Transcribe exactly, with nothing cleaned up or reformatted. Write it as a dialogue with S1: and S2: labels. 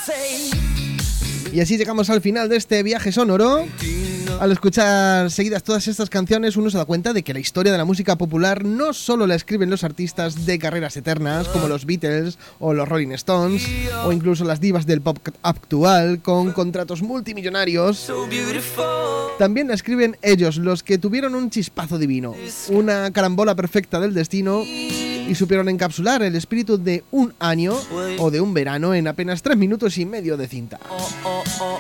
S1: Y así llegamos al final de este viaje sonoro. Al escuchar seguidas todas estas canciones, uno se da cuenta de que la historia de la música popular no solo la escriben los artistas de carreras eternas como los Beatles o los Rolling Stones, o incluso las divas del pop actual con contratos multimillonarios. También la escriben ellos, los que tuvieron un chispazo divino, una carambola perfecta del destino, y supieron encapsular el espíritu de un año o de un verano en apenas tres minutos y medio de cinta.